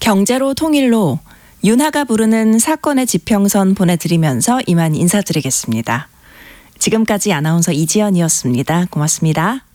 경제로 통일로 윤하가 부르는 사건의 지평선 보내드리면서 이만 인사드리겠습니다. 지금까지 아나운서 이지연이었습니다. 고맙습니다.